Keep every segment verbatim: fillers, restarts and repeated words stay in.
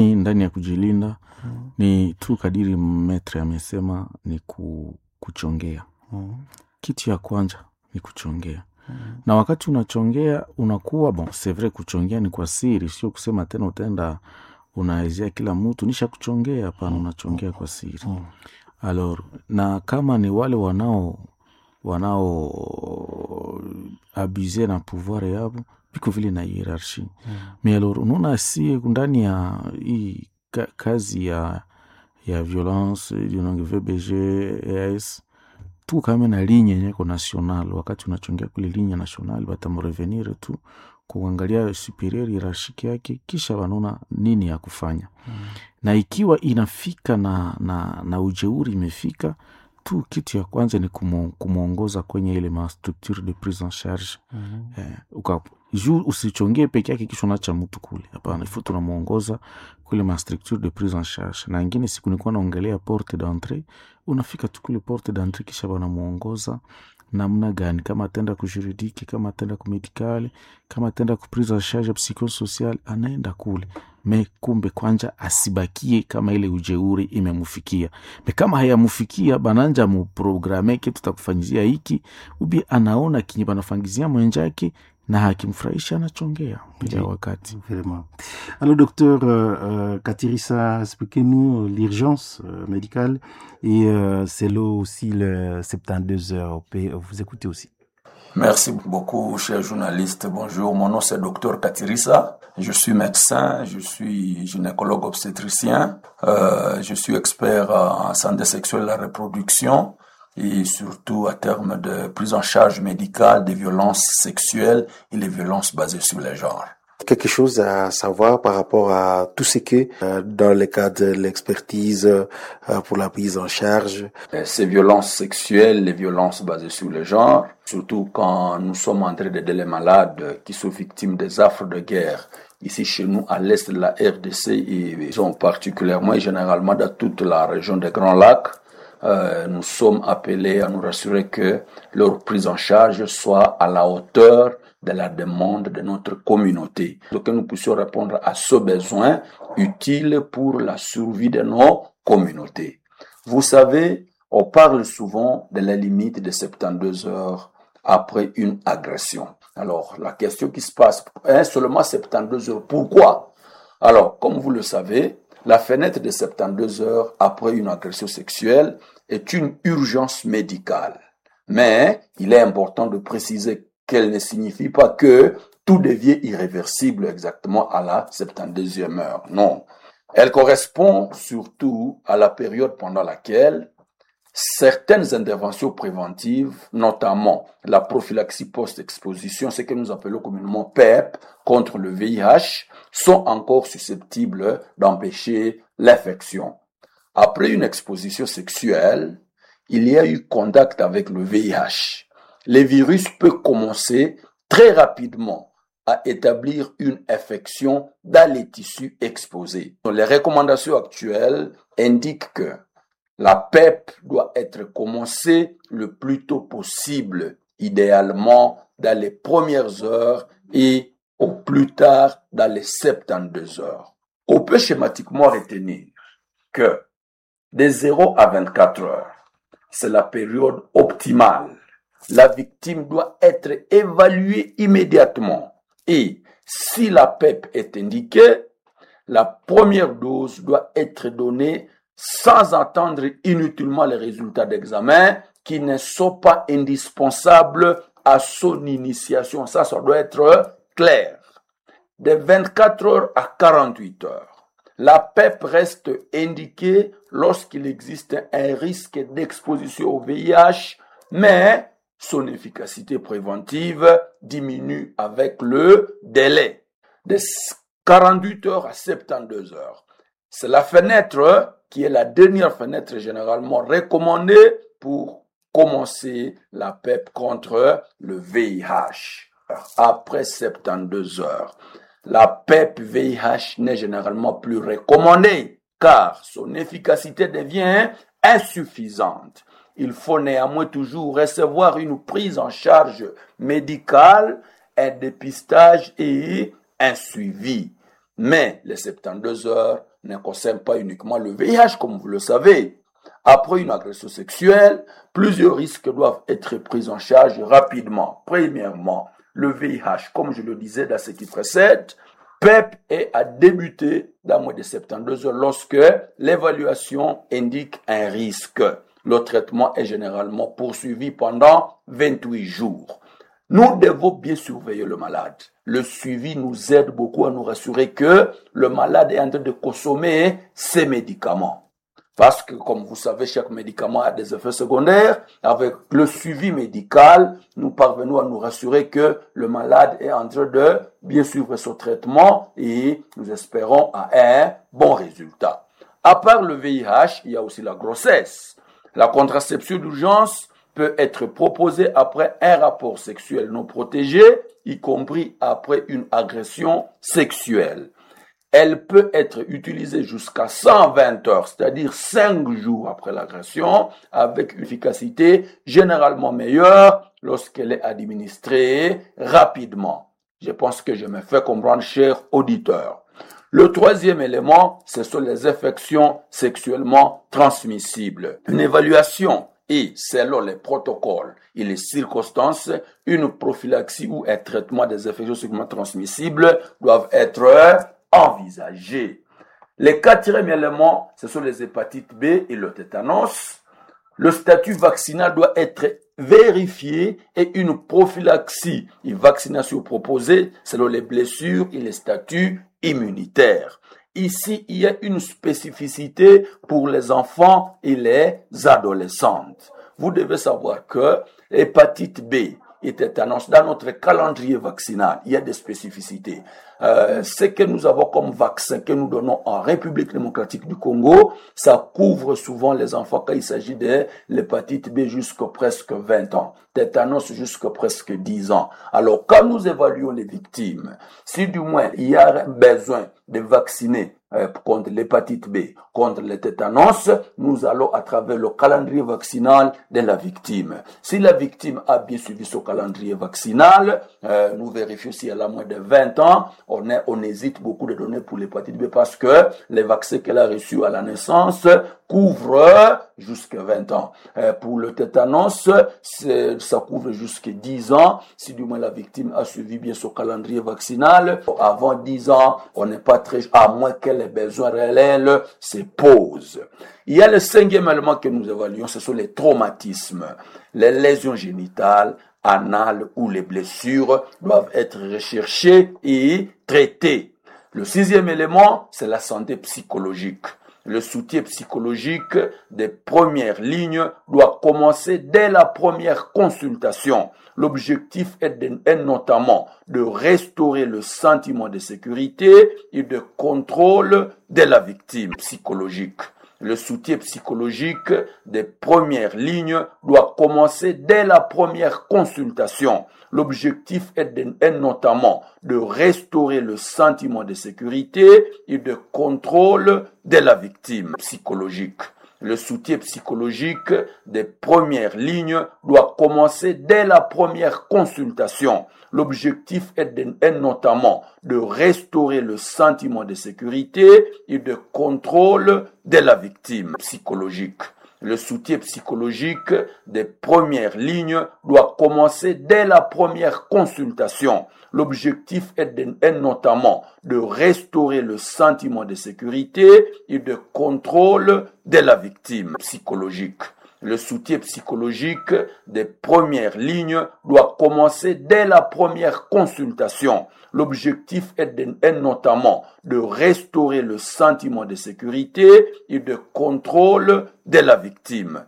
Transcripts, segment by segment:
Ndani ya kujilinda mm. ni tu kadiri metre amesema ni ku, kuchongea. Mm. Kitu ya kwanza ni kuchongea. Mm. Na wakati unachongea unakuwa bon, c'est vrai kuchongea ni kwa siri, sio kusema tena utaenda unaezea kila mtu nisha kuchongea, hapana, unachongea kwa siri. Mm. Alors, na kama ni wale wanao wanao abuser na pouvoir yao, biko vile na hierarchie. Mm. Mais alors unaona si ndani ya hii kazi ya ya violence du V B G E S tu kama na ligne yako national, wakati unachongea kule ligne national batamrevenir tu kuangalia superior hierarchique yake, kisha wanaona nini ya kufanya. Mm. Na ikiwa inafika na na na ujeuri imefika tu, kitu ya kwanza ni kumuongoza kwenye ile ma structure de prise en charge. Mm. Eh, uka juu usichongee peke yake kisha unaacha mtu kule, hapana, ifu tunamuongoza kule ma structure de prise en charge. Na ingine siku nilikuwa naongelea porte d'entrée, unafika tu kule porte d'entrée kisha wanamuongoza namna gani, kama atenda ku juridique, kama atenda ku medical, kama atenda ku prise en charge psychosocial, anaenda kule. Me kumbe kwanja asibakie kama ile ujeuri imemufikia. Me kama hayamufikia bananja mu programme kitu tutakufanyizia hiki, ubi anaona kinyi banafangizia mwenjake na hakimfurahisha anachongea bila wakati. Vraiment. Alors docteur euh, Katirisa, expliquez-nous l'urgence euh, médicale et euh, c'est là aussi le soixante-douze heures. Vous écoutez aussi. Merci beaucoup, cher journaliste. Bonjour, mon nom c'est docteur Katirisa. Je suis médecin, je suis gynécologue obstétricien. Euh, je suis expert en santé sexuelle et la reproduction et surtout à terme de prise en charge médicale des violences sexuelles et les violences basées sur le genre. Quelque chose à savoir par rapport à tout ce que, euh, dans le cadre de l'expertise euh, pour la prise en charge. Ces violences sexuelles, les violences basées sur le genre, surtout quand nous sommes en train d'aider les malades qui sont victimes des affres de guerre, ici chez nous à l'est de la R D C et sont particulièrement et généralement dans toute la région des Grands Lacs, euh, nous sommes appelés à nous rassurer que leur prise en charge soit à la hauteur de la demande de notre communauté, pour que nous puissions répondre à ce besoin utile pour la survie de nos communautés. Vous savez, on parle souvent de la limite de soixante-douze heures après une agression. Alors, la question qui se passe est seulement soixante-douze heures. Pourquoi? Alors, comme vous le savez, la fenêtre de soixante-douze heures après une agression sexuelle est une urgence médicale. Mais il est important de préciser qu'elle ne signifie pas que tout devient irréversible exactement à la soixante-douzième heure. Non. Elle correspond surtout à la période pendant laquelle certaines interventions préventives, notamment la prophylaxie post-exposition, ce que nous appelons communément P E P, contre le V I H, sont encore susceptibles d'empêcher l'infection. Après une exposition sexuelle, il y a eu contact avec le V I H. Le virus peut commencer très rapidement à établir une infection dans les tissus exposés. Les recommandations actuelles indiquent que la P E P doit être commencée le plus tôt possible, idéalement dans les premières heures et au plus tard dans les soixante-douze heures. On peut schématiquement retenir que de zéro à vingt-quatre heures, c'est la période optimale. La victime doit être évaluée immédiatement et si la P E P est indiquée, la première dose doit être donnée sans attendre inutilement les résultats d'examen qui ne sont pas indispensables à son initiation. Ça, ça doit être clair. De vingt-quatre heures à quarante-huit heures, la P E P reste indiquée lorsqu'il existe un risque d'exposition au V I H, mais son efficacité préventive diminue avec le délai. De quarante-huit heures à soixante-douze heures. C'est la fenêtre qui est la dernière fenêtre généralement recommandée pour commencer la P E P contre le V I H. Après soixante-douze heures, la P E P V I H n'est généralement plus recommandée car son efficacité devient insuffisante. Il faut néanmoins toujours recevoir une prise en charge médicale, un dépistage et un suivi. Mais les soixante-douze heures ne concernent pas uniquement le V I H, comme vous le savez. Après une agression sexuelle, plusieurs risques doivent être pris en charge rapidement. Premièrement, le V I H, comme je le disais dans ce qui précède, P E P est à débuter dans moins de soixante-douze heures lorsque l'évaluation indique un risque. Le traitement est généralement poursuivi pendant vingt-huit jours. Nous devons bien surveiller le malade. Le suivi nous aide beaucoup à nous rassurer que le malade est en train de consommer ses médicaments. Parce que, comme vous savez, chaque médicament a des effets secondaires. Avec le suivi médical, nous parvenons à nous rassurer que le malade est en train de bien suivre son traitement et nous espérons à un bon résultat. À part le V I H, il y a aussi la grossesse. La contraception d'urgence peut être proposée après un rapport sexuel non protégé, y compris après une agression sexuelle. Elle peut être utilisée jusqu'à cent vingt heures, c'est-à-dire cinq jours après l'agression, avec une efficacité généralement meilleure lorsqu'elle est administrée rapidement. Je pense que je me fais comprendre, chers auditeurs. Le troisième élément, ce sont les infections sexuellement transmissibles. Une évaluation et, selon les protocoles et les circonstances, une prophylaxie ou un traitement des infections sexuellement transmissibles doivent être envisagés. Les quatrième élément, ce sont les hépatites B et le tétanos. Le statut vaccinal doit être vérifié et une prophylaxie et vaccination proposée selon les blessures et les statuts immunitaires. Ici, il y a une spécificité pour les enfants et les adolescentes. Vous devez savoir que l'hépatite B et tétanos, dans notre calendrier vaccinal, il y a des spécificités. Euh, ce que nous avons comme vaccin que nous donnons en République démocratique du Congo, ça couvre souvent les enfants quand il s'agit de l'hépatite B jusqu'à presque vingt ans, tétanos jusqu'à presque dix ans. Alors, quand nous évaluons les victimes, si du moins il y a besoin de vacciner euh, contre l'hépatite B, contre le tétanos, nous allons à travers le calendrier vaccinal de la victime. Si la victime a bien suivi son calendrier vaccinal, euh, nous vérifions si elle a moins de vingt ans, on, est, on hésite beaucoup de donner pour l'hépatite B parce que les vaccins qu'elle a reçus à la naissance couvrent jusqu'à vingt ans. Euh, pour le tétanos, ça couvre jusqu'à dix ans. Si du moins la victime a suivi bien son calendrier vaccinal, avant dix ans, on n'est pas très, à moins qu'elle ait besoin réel, se pose. Il y a le cinquième élément que nous évaluons, ce sont les traumatismes. Les lésions génitales, anales ou les blessures doivent être recherchées et traitées. Le sixième élément, c'est la santé psychologique. Le soutien psychologique des premières lignes doit commencer dès la première consultation. L'objectif est, de, est notamment de restaurer le sentiment de sécurité et de contrôle de la victime psychologique. Le soutien psychologique des premières lignes doit commencer dès la première consultation. L'objectif est, de, est notamment de restaurer le sentiment de sécurité et de contrôle de la victime psychologique. Le soutien psychologique des premières lignes doit commencer dès la première consultation. L'objectif est, de, est notamment de restaurer le sentiment de sécurité et de contrôle de la victime psychologique. Le soutien psychologique des premières lignes doit commencer dès la première consultation. L'objectif est, de, est notamment de restaurer le sentiment de sécurité et de contrôle de la victime psychologique. Le soutien psychologique des premières lignes doit commencer dès la première consultation. L'objectif est, de, est notamment de restaurer le sentiment de sécurité et de contrôle de la victime.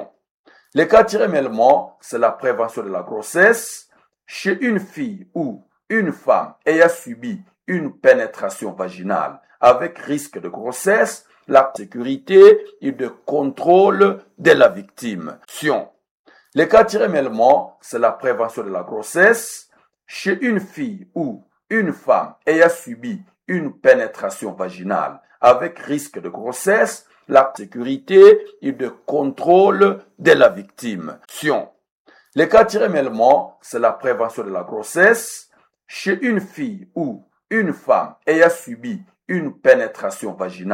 Le quatrième élément, c'est la prévention de la grossesse. Chez une fille ou une femme ayant subi une pénétration vaginale avec risque de grossesse, la sécurité et de contrôle de la victime. Le quatrième élément, c'est la prévention de la grossesse. Chez une fille ou une femme ayant subi une pénétration vaginale avec risque de grossesse, la sécurité et de contrôle de la victime. Le quatrième élément, c'est la prévention de la grossesse. Chez une fille ou une femme ayant subi une pénétration vaginale